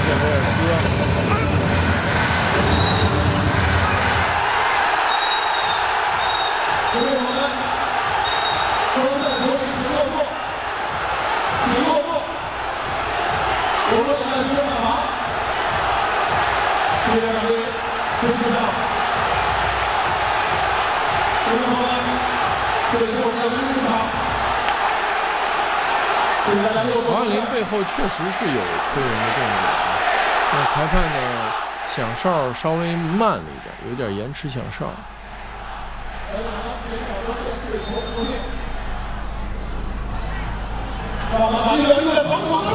莫耶斯。黄翰林背后确实是有推人的动作，但裁判呢响哨稍微慢了一点，有点延迟响哨。 这个防守